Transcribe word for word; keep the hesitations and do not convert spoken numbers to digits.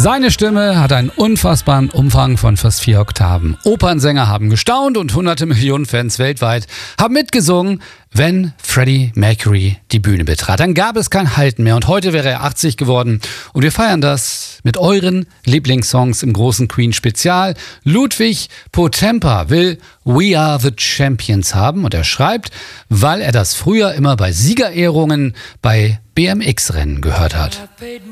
Seine Stimme hat einen unfassbaren Umfang von fast vier Oktaven. Opernsänger haben gestaunt und hunderte Millionen Fans weltweit haben mitgesungen, wenn Freddie Mercury die Bühne betrat. Dann gab es kein Halten mehr und heute wäre er achtzig geworden und wir feiern das mit euren Lieblingssongs im großen Queen-Spezial. Ludwig Potempa will We Are the Champions haben und er schreibt, weil er das früher immer bei Siegerehrungen bei B M X-Rennen gehört hat.